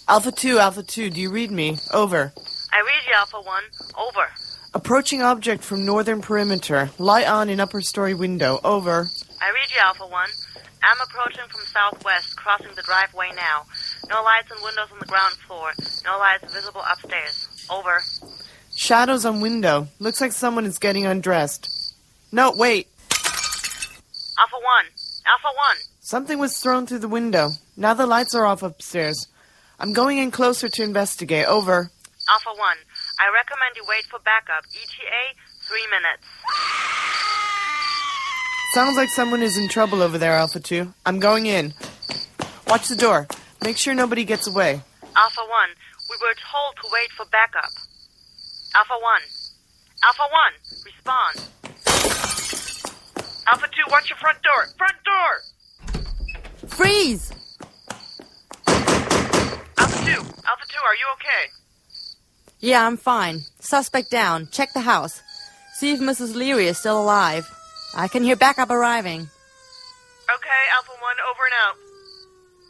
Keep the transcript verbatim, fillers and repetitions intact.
Alpha two, Alpha two, do you read me? Over. I read you, Alpha one. Over. Approaching object from northern perimeter. Light on in upper story window. Over. I read you, Alpha one. I'm approaching from southwest, crossing the driveway now. No lights and windows on the ground floor. No lights visible upstairs. Over. Shadows on window. Looks like someone is getting undressed. No, wait. Alpha one. Alpha one. Something was thrown through the window. Now the lights are off upstairs. I'm going in closer to investigate. Over. Alpha one. I recommend you wait for backup. E T A, three minutes. Sounds like someone is in trouble over there, Alpha two. I'm going in. Watch the door. Make sure nobody gets away. Alpha one. We were told to wait for backup. Alpha one. Alpha one. Respond. Alpha two, watch your front door. Front door! Freeze! Alpha two. Alpha two, are you okay? Yeah, I'm fine. Suspect down. Check the house. See if Missus Leary is still alive. I can hear backup arriving. Okay, Alpha one, over and out.